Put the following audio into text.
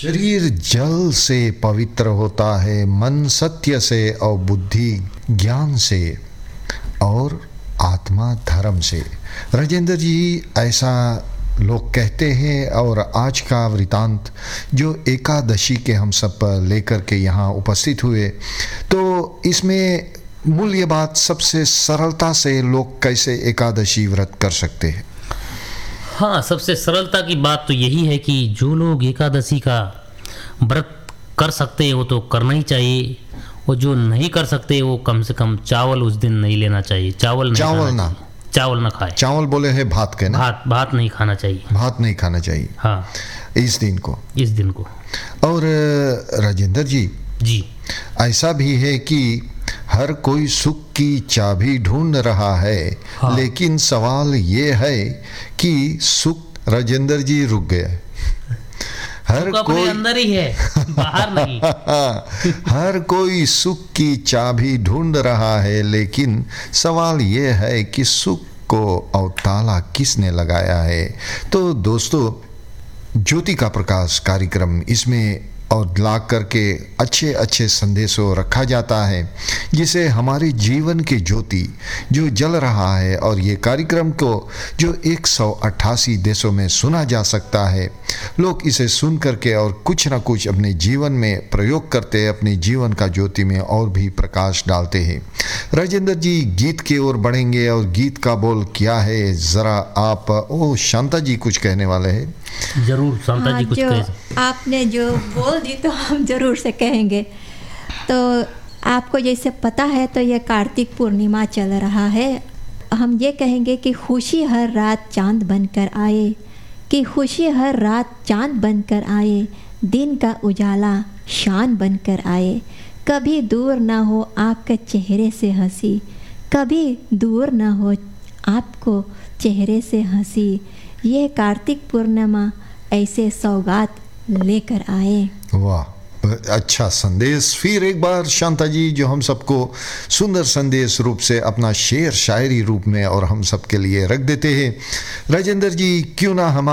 शरीर जल से पवित्र होता है, मन सत्य से और बुद्धि ज्ञान से और आत्मा धर्म से। राजेंद्र जी, ऐसा लोग कहते हैं और आज का वृतांत जो एकादशी के हम सब लेकर के यहाँ उपस्थित हुए, तो इसमें मूल्य बात सबसे सरलता से लोग कैसे एकादशी व्रत कर सकते हैं? हाँ, सबसे सरलता की बात तो यही है कि जो लोग एकादशी का व्रत कर सकते हैं वो तो करना ही चाहिए, और जो नहीं कर सकते वो कम से कम चावल उस दिन नहीं लेना चाहिए। चावल ना खाए। चावल बोले है भात के ना? भात नहीं खाना चाहिए। भात नहीं खाना चाहिए, हाँ, इस दिन को। और राजेंद्र जी, ऐसा भी है कि हर कोई सुख की चाबी ढूंढ रहा है, हाँ। लेकिन सवाल ये है कि सुख राजेंद्र जी रुक गए। हर कोई अंदर ही है, बाहर नहीं। हर कोई सुख की चाबी ढूंढ रहा है, लेकिन सवाल ये है कि सुख को और ताला किसने लगाया है। तो दोस्तों, ज्योति का प्रकाश कार्यक्रम इसमें और ला करके अच्छे अच्छे संदेशों रखा जाता है, जिसे हमारे जीवन की ज्योति जो जल रहा है, और ये कार्यक्रम को जो 188 देशों में सुना जा सकता है, लोग इसे सुन करके और कुछ ना कुछ अपने जीवन में प्रयोग करते हैं, अपने जीवन का ज्योति में और भी प्रकाश डालते हैं। राजेंद्र जी, गीत की ओर बढ़ेंगे, और गीत का बोल क्या है ज़रा आप, शांता जी कुछ कहने वाले हैं। जरूर शांता जी कुछ आपने जो बोल दी तो हम जरूर से कहेंगे। तो आपको जैसे पता है तो ये कार्तिक पूर्णिमा चल रहा है। हम ये कहेंगे कि खुशी हर रात चांद बनकर आए, कि खुशी हर रात चांद बनकर आए, दिन का उजाला शान बनकर आए। कभी दूर ना हो आपके चेहरे से हंसी, कभी दूर ना हो आपको चेहरे से हंसी। ये कार्तिक पूर्णिमा ऐसे सौगात लेकर आए। वाह, अच्छा संदेश। फिर एक बार शांता जी, जो हम सबको सुंदर संदेश रूप से अपना शेर शायरी रूप में और हम सबके लिए रख देते हैं। राजेंद्र जी, क्यों ना हम